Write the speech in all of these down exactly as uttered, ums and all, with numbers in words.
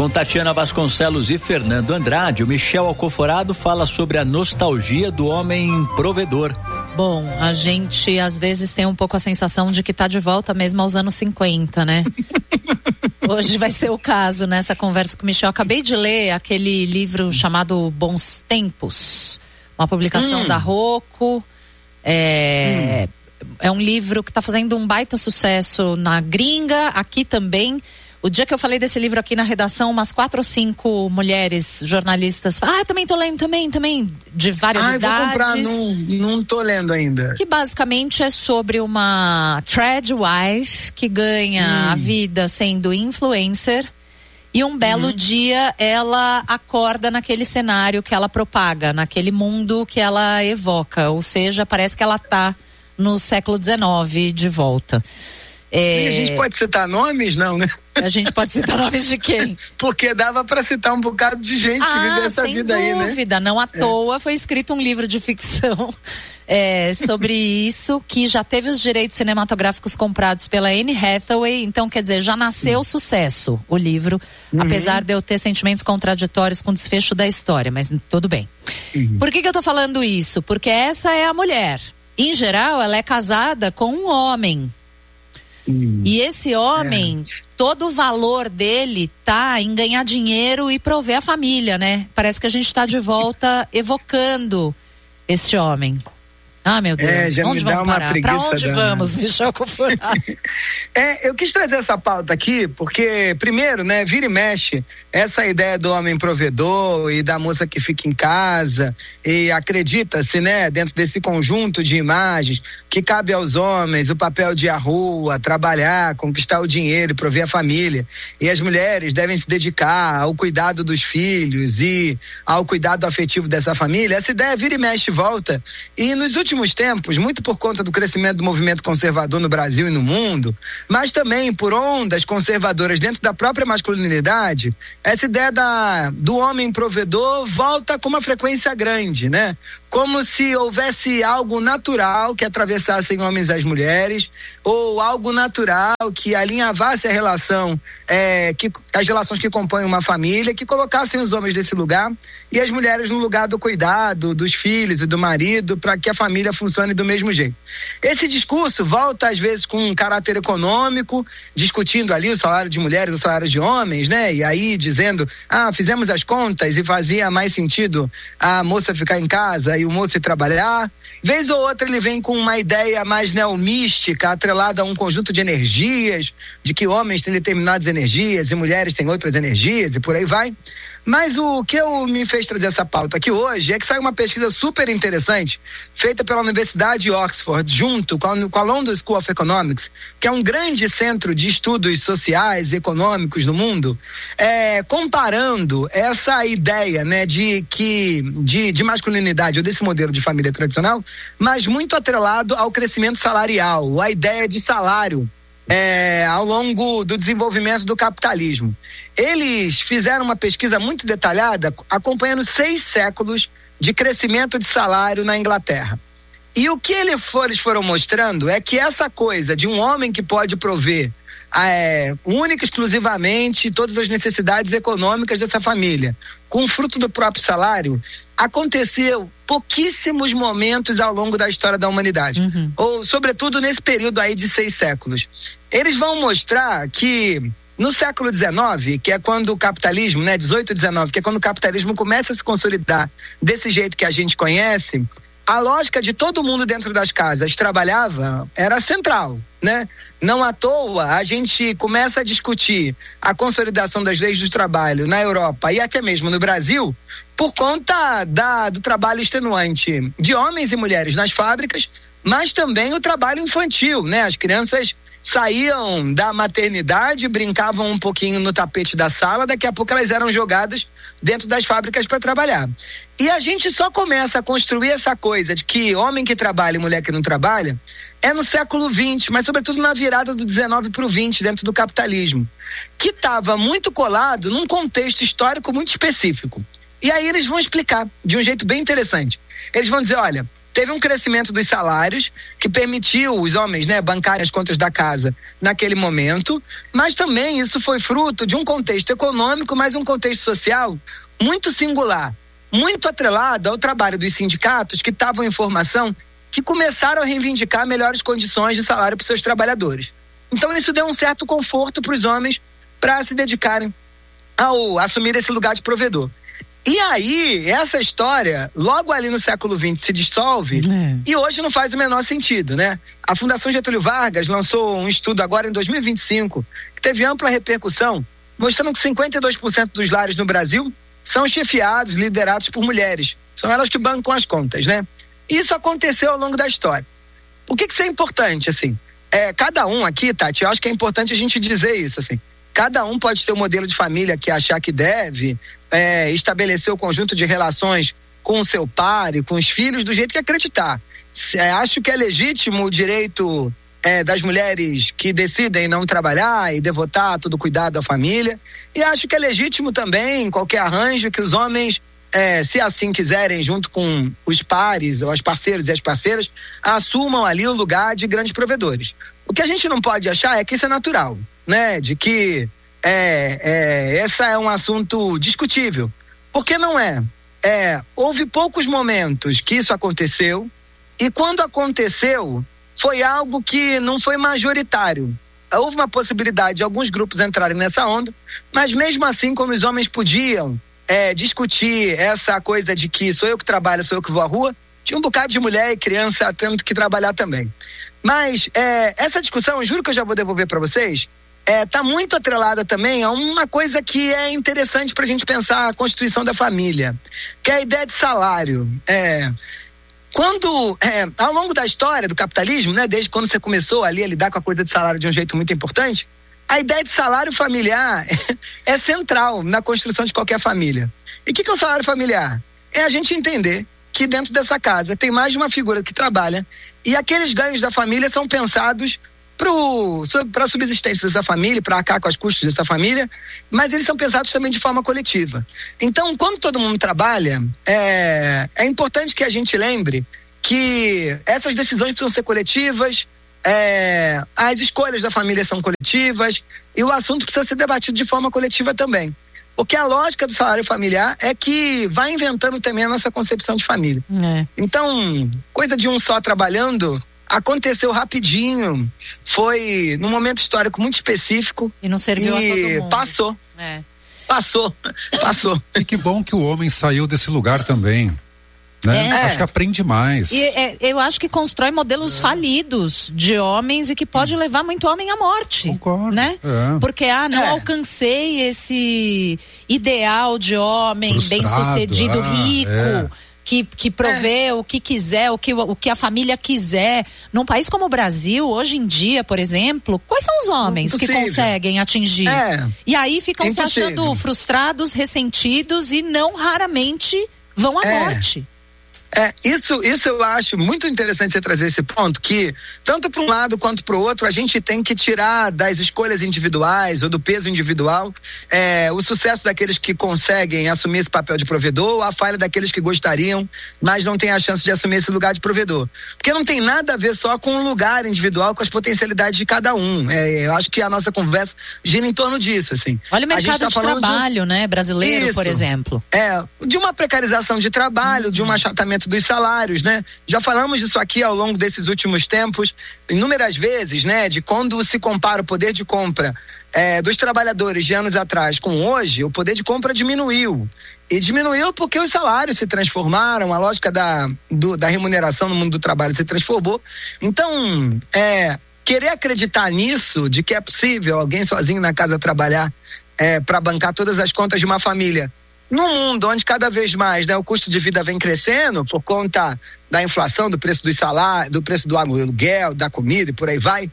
Com Tatiana Vasconcelos e Fernando Andrade, o Michel Alcoforado fala sobre a nostalgia do homem provedor. Bom, a gente às vezes tem um pouco a sensação de que tá de volta mesmo aos anos cinquenta, né? Hoje vai ser o caso nessa conversa com o Michel. Acabei de ler aquele livro chamado Bons Tempos, uma publicação hum. da Rocco. É, hum. é um livro que tá fazendo um baita sucesso na gringa, aqui também. O dia que eu falei desse livro aqui na redação, umas quatro ou cinco mulheres jornalistas, ah, também tô lendo, também, também, de várias ah, idades. Ah, vou comprar, não, não tô lendo ainda. Que basicamente é sobre uma trad wife que ganha hum. a vida sendo influencer e um belo uhum. dia ela acorda naquele cenário que ela propaga, naquele mundo que ela evoca, ou seja, parece que ela tá no século dezenove de volta. É... E a gente pode citar nomes, não, né? A gente pode citar nomes de quem? Porque dava para citar um bocado de gente ah, que vive essa vida aí, né? Sem dúvida, não à toa é. foi escrito um livro de ficção é, sobre isso, que já teve os direitos cinematográficos comprados pela Anne Hathaway, então quer dizer, já nasceu uhum. sucesso o livro, uhum. apesar de eu ter sentimentos contraditórios com o desfecho da história, mas tudo bem. Uhum. Por que que eu tô falando isso? Porque essa é a mulher. Em geral, ela é casada com um homem. Hum, e esse homem, é. todo o valor dele tá em ganhar dinheiro e prover a família, né? Parece que a gente tá de volta evocando esse homem. Ah, meu Deus, é, já onde vamos parar? Pra onde da... vamos, Michel Alcoforado? É, eu quis trazer essa pauta aqui, porque, primeiro, né, vira e mexe, essa ideia do homem provedor e da moça que fica em casa, e acredita-se, né, dentro desse conjunto de imagens, que cabe aos homens o papel de ir à rua, trabalhar, conquistar o dinheiro e prover a família, e as mulheres devem se dedicar ao cuidado dos filhos e ao cuidado afetivo dessa família. Essa ideia vira e mexe e volta, e nos últimos últimos tempos, muito por conta do crescimento do movimento conservador no Brasil e no mundo, mas também por ondas conservadoras dentro da própria masculinidade, essa ideia da, do homem provedor volta com uma frequência grande, né? Como se houvesse algo natural que atravessassem homens e as mulheres, ou algo natural que alinhavasse a relação, é, que, as relações que compõem uma família, que colocassem os homens nesse lugar e as mulheres no lugar do cuidado, dos filhos e do marido, para que a família funcione do mesmo jeito. Esse discurso volta às vezes com um caráter econômico, discutindo ali o salário de mulheres, o salário de homens, né? E aí dizendo, ah, fizemos as contas e fazia mais sentido a moça ficar em casa e o moço ir trabalhar. Vez ou outra ele vem com uma ideia mais neomística, atrelada a um conjunto de energias, de que homens têm determinadas energias e mulheres têm outras energias e por aí vai. Mas o que eu me fez trazer essa pauta aqui hoje é que saiu uma pesquisa super interessante, feita pela Universidade de Oxford, junto com a, com a London School of Economics, que é um grande centro de estudos sociais e econômicos no mundo, é, comparando essa ideia, né, de, que, de, de masculinidade, ou desse modelo de família tradicional, mas muito atrelado ao crescimento salarial, a ideia de salário, É, ao longo do desenvolvimento do capitalismo. Eles fizeram uma pesquisa muito detalhada, acompanhando seis séculos de crescimento de salário na Inglaterra. E o que eles foram mostrando é que essa coisa de um homem que pode prover é, única e exclusivamente todas as necessidades econômicas dessa família, com o fruto do próprio salário, aconteceu pouquíssimos momentos ao longo da história da humanidade, uhum. ou sobretudo nesse período aí de seis séculos. Eles vão mostrar que no século dezenove, que é quando o capitalismo, né, dezoito e dezenove, que é quando o capitalismo começa a se consolidar desse jeito que a gente conhece, a lógica de todo mundo dentro das casas trabalhava era central, né? Não à toa a gente começa a discutir a consolidação das leis do trabalho na Europa e até mesmo no Brasil por conta da, do trabalho extenuante de homens e mulheres nas fábricas, mas também o trabalho infantil, né? As crianças saíam da maternidade, brincavam um pouquinho no tapete da sala, daqui a pouco elas eram jogadas dentro das fábricas para trabalhar. E a gente só começa a construir essa coisa de que homem que trabalha e mulher que não trabalha é no século vinte, mas sobretudo na virada do dezenove para o vinte, dentro do capitalismo, que estava muito colado num contexto histórico muito específico. E aí eles vão explicar de um jeito bem interessante. Eles vão dizer, olha, teve um crescimento dos salários que permitiu os homens, né, bancarem as contas da casa naquele momento, mas também isso foi fruto de um contexto econômico, mas um contexto social muito singular, muito atrelado ao trabalho dos sindicatos que estavam em formação, que começaram a reivindicar melhores condições de salário para os seus trabalhadores. Então isso deu um certo conforto para os homens para se dedicarem ao assumir esse lugar de provedor. E aí, essa história, logo ali no século vinte, se dissolve é. e hoje não faz o menor sentido, né? A Fundação Getúlio Vargas lançou um estudo agora em dois mil e vinte e cinco, que teve ampla repercussão, mostrando que cinquenta e dois por cento dos lares no Brasil são chefiados, liderados por mulheres. São elas que bancam as contas, né? Isso aconteceu ao longo da história. Por que que isso é importante, assim? É, cada um aqui, Tati, eu acho que é importante a gente dizer isso, assim. Cada um pode ter um modelo de família que achar que deve, é, estabelecer o conjunto de relações com o seu par e com os filhos do jeito que acreditar. É, acho que é legítimo o direito é, das mulheres que decidem não trabalhar e devotar todo o cuidado à família. E acho que é legítimo também qualquer arranjo que os homens, é, se assim quiserem, junto com os pares, ou os parceiros e as parceiras, assumam ali o lugar de grandes provedores. O que a gente não pode achar é que isso é natural, né? De que é, é, esse é um assunto discutível. Porque não é. é. Houve poucos momentos que isso aconteceu, e quando aconteceu, foi algo que não foi majoritário. Houve uma possibilidade de alguns grupos entrarem nessa onda, mas mesmo assim, como os homens podiam é, discutir essa coisa de que sou eu que trabalho, sou eu que vou à rua, tinha um bocado de mulher e criança tendo que trabalhar também. Mas é, essa discussão, eu juro que eu já vou devolver para vocês, é, tá muito atrelada também a uma coisa que é interessante para a gente pensar a constituição da família, que é a ideia de salário. É, quando, é, ao longo da história do capitalismo, né, desde quando você começou ali a lidar com a coisa de salário de um jeito muito importante, a ideia de salário familiar é, é central na construção de qualquer família. E o que, que é o salário familiar? É a gente entender que dentro dessa casa tem mais de uma figura que trabalha e aqueles ganhos da família são pensados para a subsistência dessa família, para arcar com os custos dessa família, mas eles são pensados também de forma coletiva. Então, quando todo mundo trabalha, é, é importante que a gente lembre que essas decisões precisam ser coletivas, é, as escolhas da família são coletivas e o assunto precisa ser debatido de forma coletiva também. Porque a lógica do salário familiar é que vai inventando também a nossa concepção de família. É. Então, coisa de um só trabalhando aconteceu rapidinho, foi num momento histórico muito específico. E não serviu e a todo mundo. Passou. É. Passou. Passou. E que bom que o homem saiu desse lugar também. Né? É. Acho que aprende mais. E é, eu acho que constrói modelos é. falidos de homens e que pode levar muito homem à morte. Concordo. Né? É. Porque, ah, não é. alcancei esse ideal de homem bem-sucedido, ah, rico. É. Que, que provê é. o que quiser, o que, o que a família quiser. Num país como o Brasil, hoje em dia, por exemplo, quais são os homens Impossível. que conseguem atingir? É. E aí ficam Impossível. se achando frustrados, ressentidos e não raramente vão à é. morte. É, isso, isso eu acho muito interessante você trazer esse ponto, que tanto para um lado quanto para o outro a gente tem que tirar das escolhas individuais ou do peso individual é, o sucesso daqueles que conseguem assumir esse papel de provedor ou a falha daqueles que gostariam, mas não têm a chance de assumir esse lugar de provedor. Porque não tem nada a ver só com o lugar individual, com as potencialidades de cada um. É, eu acho que a nossa conversa gira em torno disso, assim. Olha o mercado tá de trabalho, de... né, brasileiro, isso, por exemplo. É, de uma precarização de trabalho, hum. de um achatamento dos salários, né? Já falamos disso aqui ao longo desses últimos tempos, inúmeras vezes, né? De quando se compara o poder de compra é, dos trabalhadores de anos atrás com hoje, o poder de compra diminuiu. E diminuiu porque os salários se transformaram, a lógica da, do, da remuneração no mundo do trabalho se transformou. Então, é, querer acreditar nisso, de que é possível alguém sozinho na casa trabalhar é, para bancar todas as contas de uma família, num mundo onde cada vez mais, né, o custo de vida vem crescendo por conta da inflação, do preço dos salários, do preço do aluguel, da comida e por aí vai,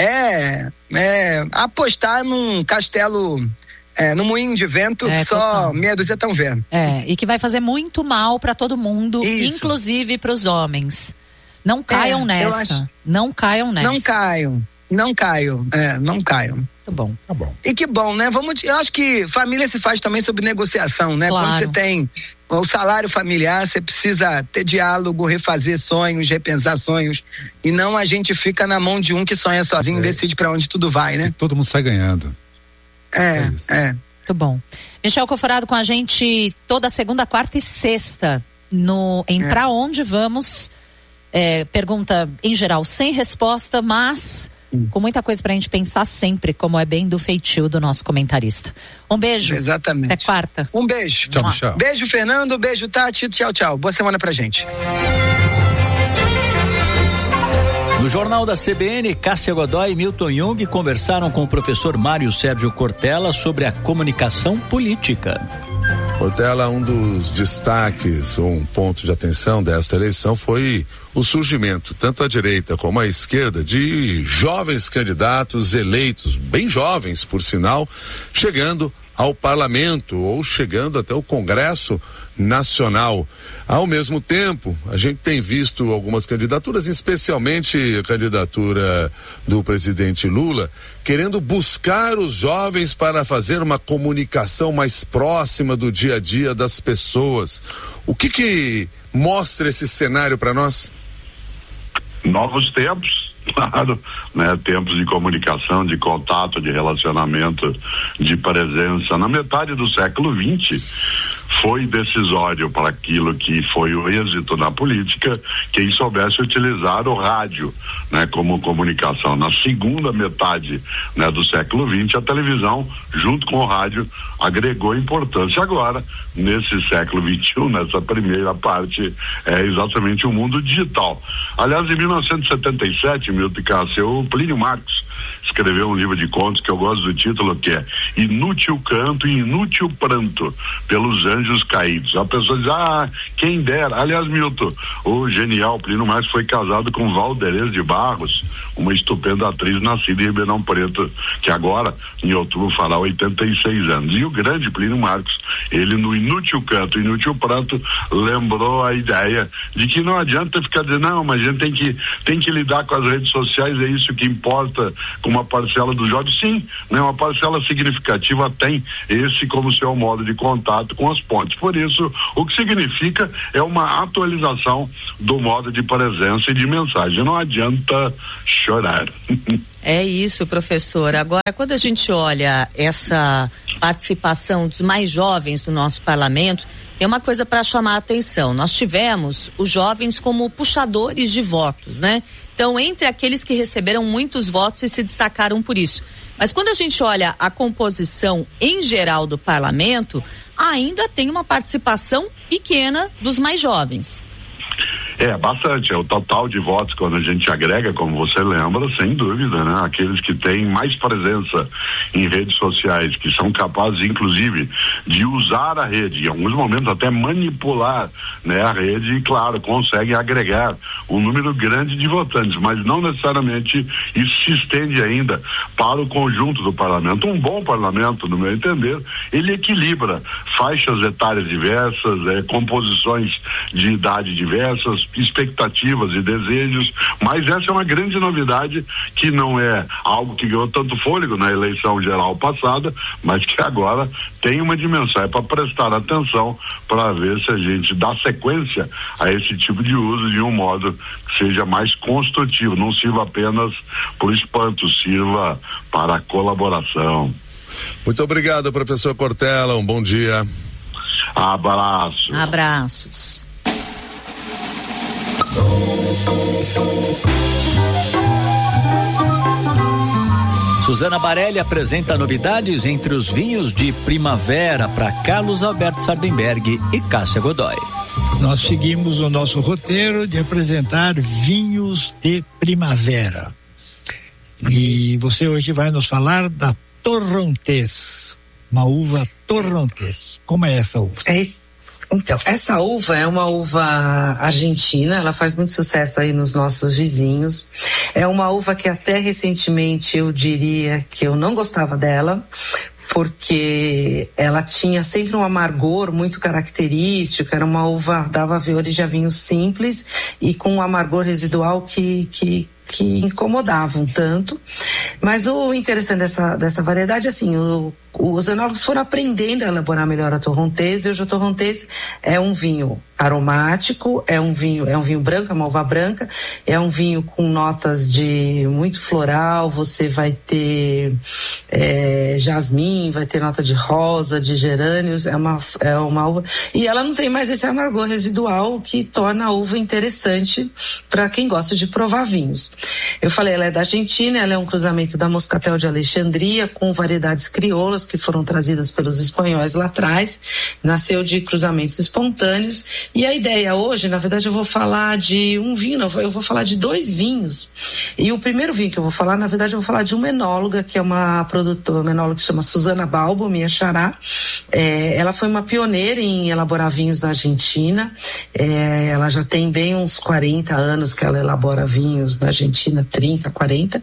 é, é apostar num castelo, é, num moinho de vento é, que só total. meia dúzia estão vendo. É, e que vai fazer muito mal para todo mundo, Isso. inclusive para os homens. Não caiam é, nessa. Acho... Não caiam nessa. Não caiam, não caiam, é, não caiam. Tá bom. Tá bom. E que bom, né? Vamos, eu acho que família se faz também sobre negociação, né? Claro. Quando você tem o salário familiar, você precisa ter diálogo, refazer sonhos, repensar sonhos, e não a gente fica na mão de um que sonha sozinho é. e decide pra onde tudo vai, né? E todo mundo sai ganhando. É, é. é. Muito bom. Michel Coforado com a gente toda segunda, quarta e sexta no, em é. Pra Onde Vamos. É, pergunta em geral sem resposta, mas hum. com muita coisa pra gente pensar sempre, como é bem do feitio do nosso comentarista. Um beijo. Exatamente. Até quarta. Um beijo. Tchau, Michel. Beijo, Fernando. Beijo, Tati. Tchau, tchau. Boa semana pra gente. No Jornal da C B N, Cássia Godoy e Milton Jung conversaram com o professor Mário Sérgio Cortella sobre a comunicação política. Cortella, um dos destaques, ou um ponto de atenção desta eleição foi o surgimento, tanto à direita como à esquerda, de jovens candidatos eleitos, bem jovens, por sinal, chegando ao parlamento ou chegando até o Congresso Nacional. Ao mesmo tempo, a gente tem visto algumas candidaturas, especialmente a candidatura do presidente Lula, querendo buscar os jovens para fazer uma comunicação mais próxima do dia a dia das pessoas. O que que mostra esse cenário para nós? Novos tempos, claro, né? Tempos de comunicação, de contato, de relacionamento, de presença. Na metade do século vinte, foi decisório para aquilo que foi o êxito na política quem soubesse utilizar o rádio, né, como comunicação. Na segunda metade, né, do século vinte, a televisão, junto com o rádio, agregou importância. Agora, nesse século vinte e um, nessa primeira parte, é exatamente o mundo digital. Aliás, em mil novecentos e setenta e sete, Milton Cássio, o Plínio Marcos escreveu um livro de contos que eu gosto do título, que é Inútil Canto e Inútil Pranto pelos Anjos Caídos. A pessoa diz, ah, quem dera. Aliás, Milton, o genial Plínio Marcos foi casado com Valderez de Barros, uma estupenda atriz nascida em Ribeirão Preto, que agora, em outubro, fará oitenta e seis anos. E o grande Plínio Marcos, ele no Inútil Canto, Inútil Pranto, lembrou a ideia de que não adianta ficar dizendo, não, mas a gente tem que, tem que lidar com as redes sociais, é isso que importa, com uma parcela dos jovens. Sim, né, uma parcela significativa tem esse como seu modo de contato com as pontes. Por isso, o que significa é uma atualização do modo de presença e de mensagem. Não adianta chorar. É isso, professor. Agora, quando a gente olha essa participação dos mais jovens do nosso parlamento, tem uma coisa para chamar a atenção. Nós tivemos os jovens como puxadores de votos, né? Então, entre aqueles que receberam muitos votos e se destacaram por isso. Mas quando a gente olha a composição em geral do parlamento, ainda tem uma participação pequena dos mais jovens. É, bastante. É o total de votos, quando a gente agrega, como você lembra, sem dúvida, né? Aqueles que têm mais presença em redes sociais, que são capazes, inclusive, de usar a rede, em alguns momentos até manipular, né, a rede, e, claro, conseguem agregar um número grande de votantes, mas não necessariamente isso se estende ainda para o conjunto do parlamento. Um bom parlamento, no meu entender, ele equilibra faixas etárias diversas, é, composições de idade diversas, expectativas e desejos, mas essa é uma grande novidade que não é algo que ganhou tanto fôlego na eleição geral passada, mas que agora tem uma dimensão. É para prestar atenção para ver se a gente dá sequência a esse tipo de uso de um modo que seja mais construtivo, não sirva apenas por espanto, sirva para a colaboração. Muito obrigado, professor Cortella, um bom dia. Abraço. Abraços. Suzana Barelli apresenta novidades entre os vinhos de primavera para Carlos Alberto Sardenberg e Cássia Godoy. Nós seguimos o nosso roteiro de apresentar vinhos de primavera. E você hoje vai nos falar da Torrontés, uma uva Torrontés. Como é essa uva? É isso. Então, essa uva é uma uva argentina, ela faz muito sucesso aí nos nossos vizinhos. É uma uva que até recentemente eu diria que eu não gostava dela, porque ela tinha sempre um amargor muito característico, era uma uva, dava origem a vinho simples e com um amargor residual que, que que incomodavam tanto. Mas o interessante dessa, dessa variedade, assim, o, os enólogos foram aprendendo a elaborar melhor a Torrontés, e hoje a Torrontés é um vinho aromático, é um vinho, é um vinho branco, a malva branca, é um vinho com notas de muito floral, você vai ter é, jasmim, vai ter nota de rosa, de gerânios, é uma, é uma uva, e ela não tem mais esse amargor residual, o que torna a uva interessante para quem gosta de provar vinhos. Eu falei, ela é da Argentina, ela é um cruzamento da Moscatel de Alexandria com variedades crioulas que foram trazidas pelos espanhóis lá atrás, nasceu de cruzamentos espontâneos. E a ideia hoje, na verdade, eu vou falar de um vinho, não, eu vou falar de dois vinhos. E o primeiro vinho que eu vou falar, na verdade, eu vou falar de uma enóloga, que é uma produtora, uma enóloga que se chama Susana Balbo, minha xará. É, ela foi uma pioneira em elaborar vinhos na Argentina. É, ela já tem bem uns quarenta anos que ela elabora vinhos na Argentina, trinta, quarenta.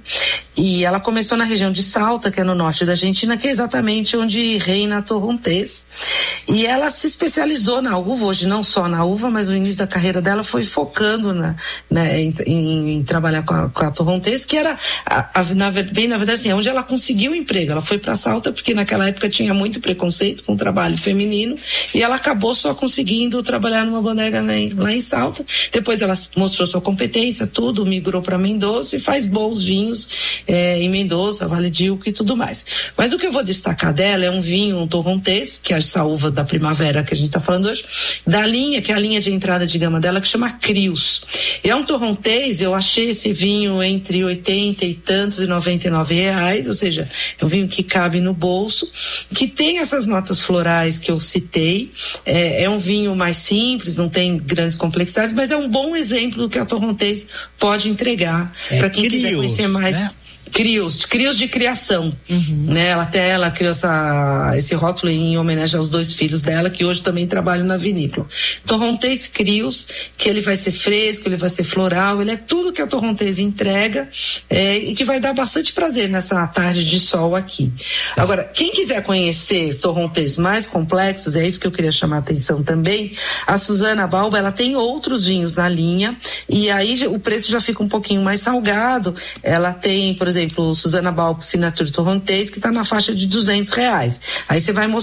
E ela começou na região de Salta, que é no norte da Argentina, que é exatamente onde reina a Torrontés. E ela se especializou na uva, hoje não só na uva, mas o início da carreira dela foi focando na, né, em, em, em trabalhar com a, com a Torrontés, que era, a, a, na, bem na verdade, assim, onde ela conseguiu um emprego. Ela foi para Salta porque naquela época tinha muito preconceito com o trabalho feminino, e ela acabou só conseguindo trabalhar numa bodega lá em, lá em Salta. Depois ela mostrou sua competência, tudo, migrou para Mendoza e faz bons vinhos é, em Mendoza, Vale de Uco e tudo mais. Mas o que eu vou destacar dela é um vinho, um Torrontés, que é essa uva da primavera que a gente está falando hoje, da linha, que é a linha de entrada de gama dela, que chama Crius. E é um Torrontés, eu achei esse vinho entre oitenta e tantos e noventa e nove reais, ou seja, é um vinho que cabe no bolso, que tem essas notas florais que eu citei, é, é um vinho mais simples, não tem grandes complexidades, mas é um bom exemplo do que a Torrontés pode entregar é para quem Crius, quiser conhecer mais. Né? Crios, crios de criação, uhum. né? Ela até ela criou essa, esse rótulo em homenagem aos dois filhos dela, que hoje também trabalham na vinícola. Torrontés Crios, que ele vai ser fresco, ele vai ser floral, ele é tudo que a Torrontés entrega é, e que vai dar bastante prazer nessa tarde de sol aqui. Agora, quem quiser conhecer Torrontés mais complexos, é isso que eu queria chamar a atenção também, a Susana Balbo, ela tem outros vinhos na linha, e aí o preço já fica um pouquinho mais salgado. Ela tem, por exemplo, exemplo, Susana Balbo Signature Torrontés, que está na faixa de duzentos reais. Aí você vai,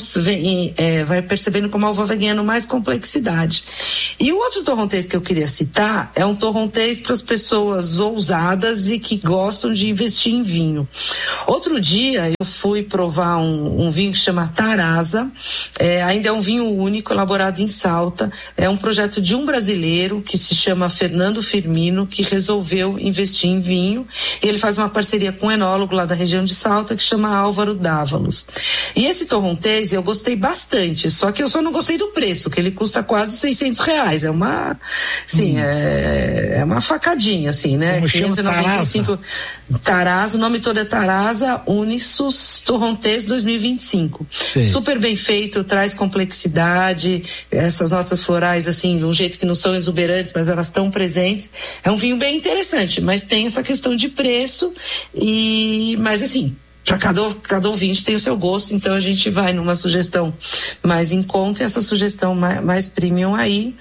é, vai percebendo como a uva vai ganhando mais complexidade. E o outro Torrontés que eu queria citar é um Torrontés para as pessoas ousadas e que gostam de investir em vinho. Outro dia eu fui provar um, um vinho que chama Tarasa, é, ainda é um vinho único, elaborado em Salta, é um projeto de um brasileiro que se chama Fernando Firmino, que resolveu investir em vinho, e ele faz uma parceria com um enólogo lá da região de Salta que chama Álvaro Dávalos. E esse Torrontés eu gostei bastante, só que eu só não gostei do preço, que ele custa quase seiscentos reais. É uma, sim, hum. é, é uma facadinha, assim, né? Como quinhentos e noventa e cinco. Tarasa, o nome todo é Tarasa Unisus Torrontés dois mil e vinte e cinco. Sim. Super bem feito, traz complexidade, essas notas florais, assim, de um jeito que não são exuberantes, mas elas estão presentes. É um vinho bem interessante, mas tem essa questão de preço. E, mas assim, para cada, cada ouvinte tem o seu gosto, então a gente vai numa sugestão mais em conta e essa sugestão mais, mais premium aí,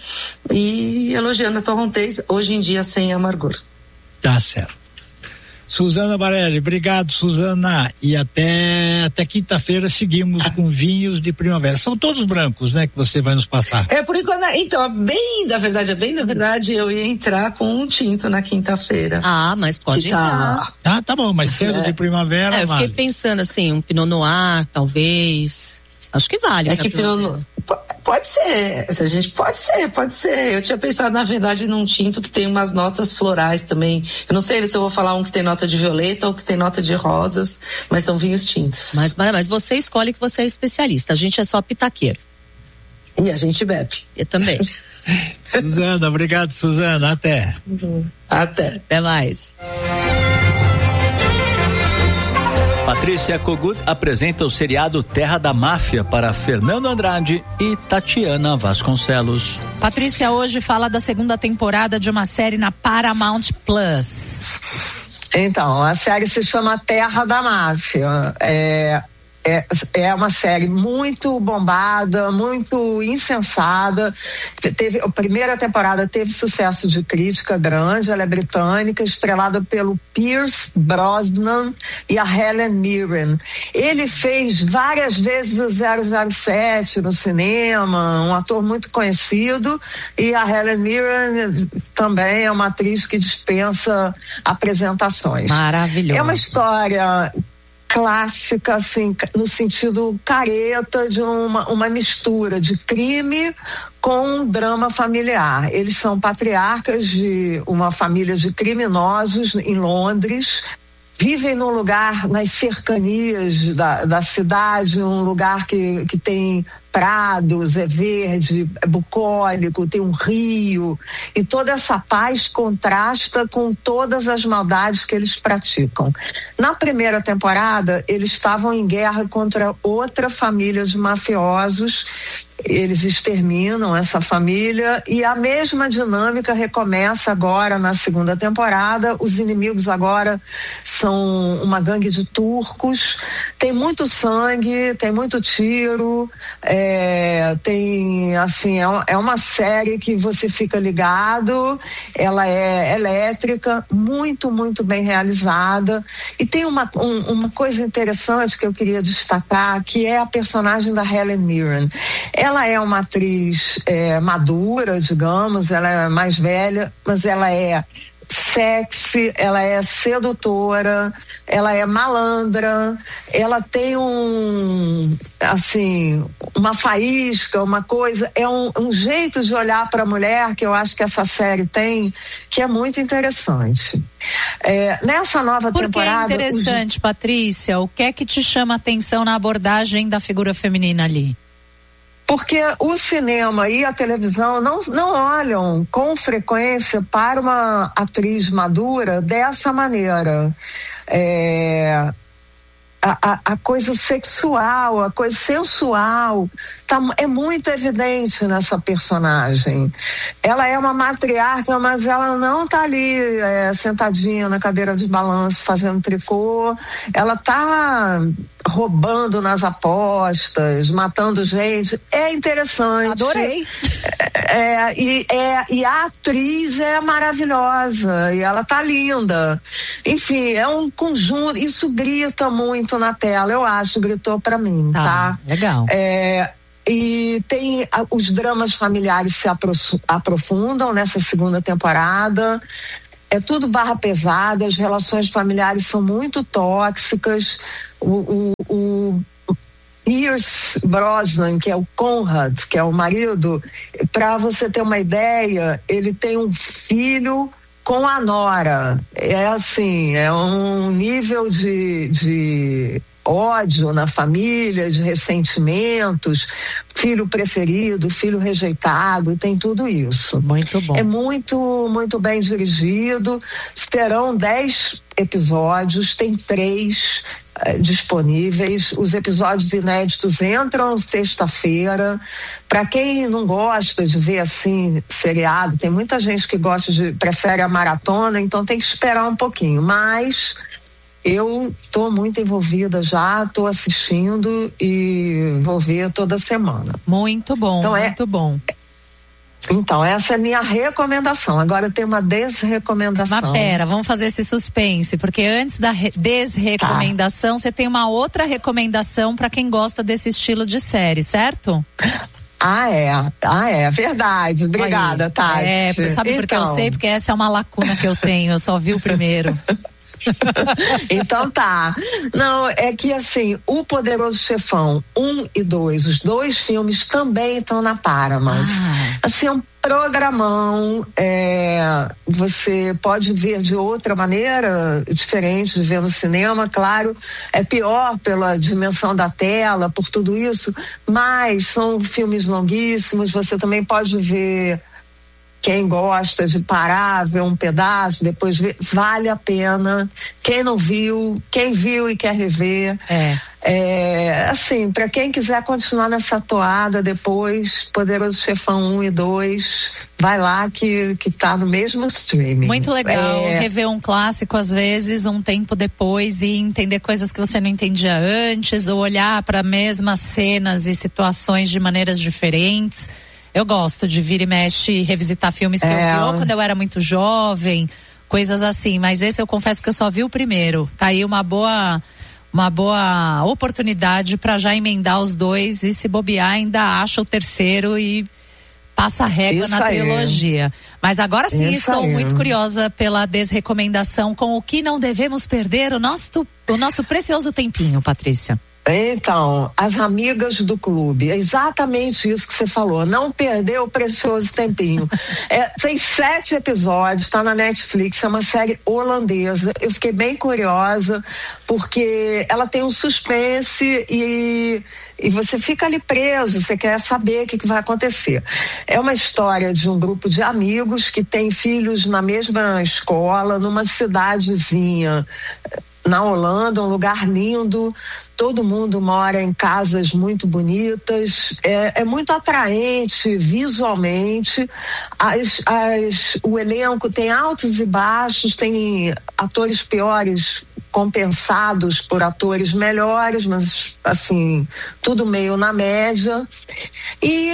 e elogiando a Torrontés, hoje em dia sem amargor. Tá certo. Suzana Barelli, obrigado, Suzana, e até, até quinta-feira seguimos com vinhos de primavera. São todos brancos, né, que você vai nos passar? É, por enquanto, então, bem da verdade, bem da verdade, eu ia entrar com um tinto na quinta-feira. Ah, mas pode entrar. Tá, ah, tá bom, mas cedo é. de primavera, é, eu fiquei vale. pensando assim, um Pinot Noir, talvez, acho que vale. É que Pinot Noir, pode ser, a gente pode ser, pode ser. Eu tinha pensado, na verdade, num tinto que tem umas notas florais também. Eu não sei se eu vou falar um que tem nota de violeta ou que tem nota de rosas, mas são vinhos tintos. Mas, mas você escolhe que você é especialista, a gente é só pitaqueiro. E a gente bebe. Eu também. Suzana, obrigado, Suzana, até. Uhum. Até. Até mais. Patrícia Kogut apresenta o seriado Terra da Máfia para Fernando Andrade e Tatiana Vasconcelos. Patrícia hoje fala da segunda temporada de uma série na Paramount Plus. Então, a série se chama Terra da Máfia. É, É, é uma série muito bombada, muito insensada. Teve, a primeira temporada teve sucesso de crítica grande, ela é britânica, estrelada pelo Pierce Brosnan e a Helen Mirren. Ele fez várias vezes o zero zero sete no cinema, um ator muito conhecido, e a Helen Mirren também é uma atriz que dispensa apresentações. Maravilhoso. É uma história clássica, assim, no sentido careta de uma, uma mistura de crime com um drama familiar. Eles são patriarcas de uma família de criminosos em Londres, vivem num lugar nas cercanias da, da cidade, um lugar que, que tem prados, é verde, é bucólico, tem um rio, e toda essa paz contrasta com todas as maldades que eles praticam. Na primeira temporada, eles estavam em guerra contra outra família de mafiosos. Eles exterminam essa família e a mesma dinâmica recomeça agora na segunda temporada. Os inimigos agora são uma gangue de turcos. Tem muito sangue, tem muito tiro, é, tem, assim, é uma série que você fica ligado, ela é elétrica, muito, muito bem realizada. E tem uma, um, uma coisa interessante que eu queria destacar, que é a personagem da Helen Mirren. Ela é uma atriz é, madura, digamos, ela é mais velha, mas ela é sexy, ela é sedutora, ela é malandra, ela tem um, assim, uma faísca, uma coisa, é um, um jeito de olhar para a mulher que eu acho que essa série tem, que é muito interessante. É, nessa nova Por temporada... Por que é interessante, os... Patrícia? O que é que te chama a atenção na abordagem da figura feminina ali? Porque o cinema e a televisão não, não olham com frequência para uma atriz madura dessa maneira. É, a, a, a coisa sexual, a coisa sensual tá, é muito evidente nessa personagem. Ela é uma matriarca, mas ela não está ali é, sentadinha na cadeira de balanço fazendo tricô. Ela está roubando nas apostas, matando gente. É interessante. Adorei. É, e, é, e a atriz é maravilhosa e ela tá linda. Enfim, é um conjunto. Isso grita muito na tela, eu acho, gritou pra mim, tá? tá? Legal. É, e tem os dramas familiares se aprofundam nessa segunda temporada. É tudo barra pesada, as relações familiares são muito tóxicas. O, o, o Pierce Brosnan, que é o Conrad, que é o marido, para você ter uma ideia, ele tem um filho com a nora. É assim, é um nível de, de ódio na família, de ressentimentos, filho preferido, filho rejeitado, tem tudo isso. Muito bom. É muito, muito bem dirigido. Serão dez episódios, tem três eh, disponíveis. Os episódios inéditos entram sexta-feira. Para quem não gosta de ver assim seriado, tem muita gente que gosta de prefere a maratona, então tem que esperar um pouquinho, mas eu estou muito envolvida já, estou assistindo e vou ver toda semana. Muito bom, então, muito é, bom. Então, essa é a minha recomendação. Agora tem uma desrecomendação. Mas pera, vamos fazer esse suspense, porque antes da desrecomendação, tá, você tem uma outra recomendação para quem gosta desse estilo de série, certo? Ah, é. Ah, é. Verdade. Obrigada, aí, Tati. É, sabe por que então... eu sei? Porque essa é uma lacuna que eu tenho, eu só vi o primeiro. Então tá. Não, é que assim, O Poderoso Chefão um e dois, os dois filmes também estão na Paramount. Ah. Assim, é um programão, é, você pode ver de outra maneira, diferente de ver no cinema, claro, é pior pela dimensão da tela, por tudo isso, mas são filmes longuíssimos, você também pode ver quem gosta de parar, ver um pedaço, depois ver, vale a pena. Quem não viu, quem viu e quer rever. É. É, assim, para quem quiser continuar nessa toada depois, Poderoso Chefão um e dois, vai lá que, que tá no mesmo streaming. Muito legal é... rever um clássico às vezes, um tempo depois, e entender coisas que você não entendia antes, ou olhar para mesmas cenas e situações de maneiras diferentes. Eu gosto de vir e mexe, revisitar filmes que é. eu vi ou quando eu era muito jovem, coisas assim, mas esse eu confesso que eu só vi o primeiro. Tá aí uma boa... uma boa oportunidade para já emendar os dois, e se bobear ainda acha o terceiro e passa a régua Isso na aí. trilogia. Mas agora sim Isso estou aí. muito curiosa pela desrecomendação com o que não devemos perder o nosso, o nosso precioso tempinho, Patrícia. Então, As Amigas do Clube, é exatamente isso que você falou, não perder o precioso tempinho. É, tem sete episódios, está na Netflix, é uma série holandesa. Eu fiquei bem curiosa, porque ela tem um suspense e, e você fica ali preso, você quer saber o que, que vai acontecer. É uma história de um grupo de amigos que tem filhos na mesma escola, numa cidadezinha na Holanda, um lugar lindo, todo mundo mora em casas muito bonitas, é, é muito atraente visualmente, as, as, o elenco tem altos e baixos, tem atores piores compensados por atores melhores, mas assim, tudo meio na média. E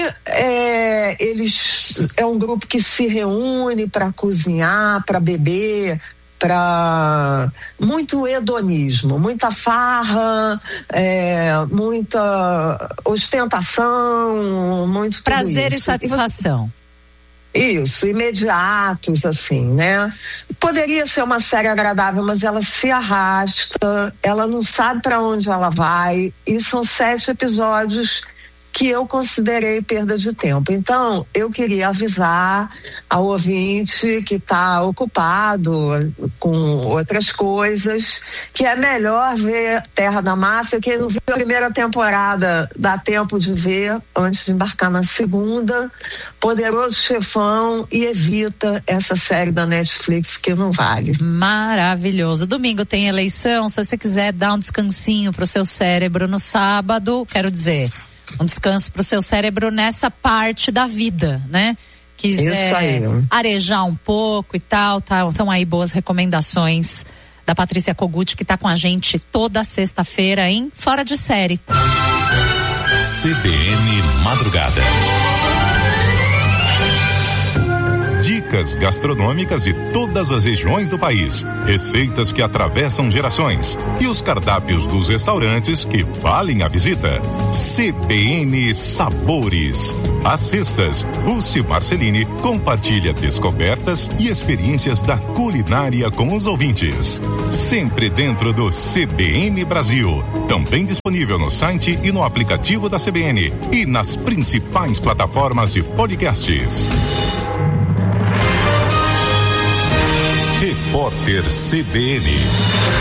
é, eles é um grupo que se reúne para cozinhar, para beber, para muito hedonismo, muita farra, é, muita ostentação, muito prazer tudo isso. e satisfação. E você... Isso, imediatos, assim, né? Poderia ser uma série agradável, mas ela se arrasta, ela não sabe para onde ela vai, e são sete episódios que eu considerei perda de tempo. Então, eu queria avisar ao ouvinte que está ocupado com outras coisas, que é melhor ver Terra da Máfia. Quem não viu a primeira temporada, dá tempo de ver antes de embarcar na segunda. Poderoso Chefão, e evita essa série da Netflix que não vale. Maravilhoso. Domingo tem eleição, se você quiser dar um descansinho pro seu cérebro no sábado, quero dizer... um descanso para o seu cérebro nessa parte da vida, né? Quiser arejar um pouco e tal, tá? Então aí boas recomendações da Patrícia Kogut, que tá com a gente toda sexta-feira em Fora de Série. C B N Madrugada. Dicas gastronômicas de todas as regiões do país, receitas que atravessam gerações e os cardápios dos restaurantes que valem a visita. C B N Sabores. Às sextas, Rússi Marcelini compartilha descobertas e experiências da culinária com os ouvintes. Sempre dentro do C B N Brasil. Também disponível no site e no aplicativo da C B N e nas principais plataformas de podcasts. Repórter C B N.